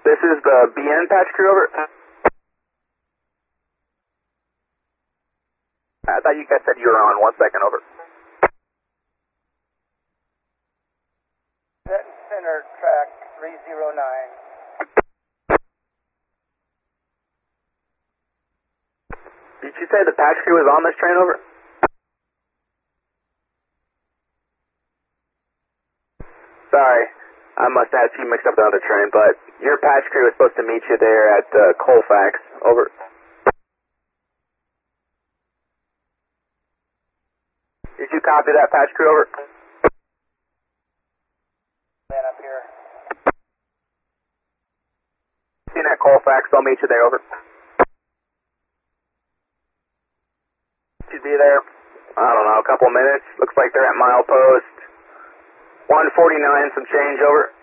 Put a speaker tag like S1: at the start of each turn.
S1: This is the BN patch crew, over. I thought you guys said you were on. 1 second, over.
S2: Center track 309.
S1: Did you say the patch crew was on this train, over? Sorry, I must have had you mixed up with another train, but your patch crew is supposed to meet you there at Colfax, over. Did you copy that patch crew, over?
S2: Man up here.
S1: Seen at Colfax, they'll meet you there, over. Should be there, I don't know, a couple minutes. Looks like they're at milepost 149, some change, over.